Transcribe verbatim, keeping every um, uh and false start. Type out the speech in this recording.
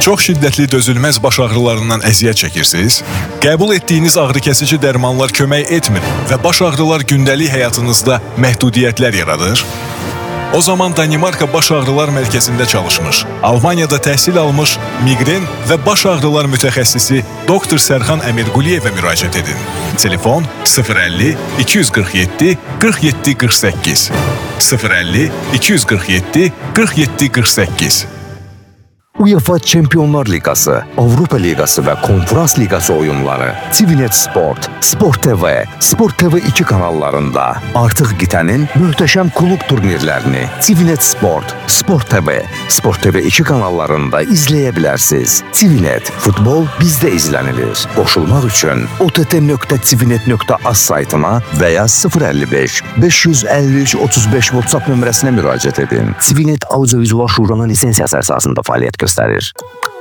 Çox şiddətli dözülməz baş ağrılarından əziyyət çəkirsiniz? Qəbul etdiyiniz ağrıkəsici dərmanlar kömək etmir və baş ağrılar gündəlik həyatınızda məhdudiyyətlər yaradır? O zaman Danimarka Baş Ağrılar Mərkəzində çalışmış, Almaniyada təhsil almış miqren və baş ağrılar mütəxəssisi doktor Sərxan Əmirquliyevə müraciət edin. Telefon sıfır əlli iki yüz qırx yeddi qırx yeddi qırx səkkiz sıfır əlli iki yüz qırx yeddi qırx yeddi qırx səkkiz. UEFA Çempionlar Liqası, Avropa Liqası və Konferans Liqası oyunları TVNet Sport, Sport T V, Sport T V iki kanallarında. Artıq qitənin möhtəşəm klub turnirlərini TVNet Sport, Sport T V, Sport T V iki kanallarında izləyə bilərsiniz. TVNet, futbol bizdə izlənilir. Qoşulmaq üçün o t t nöqtə tvnet nöqtə az saytına və ya sıfır əlli beş beş yüz əlli üç otuz beş WhatsApp nömrəsinə müraciət edin. TVNet Audiovizual Şuranın lisensiyası əsasında fəaliyyət göstərir.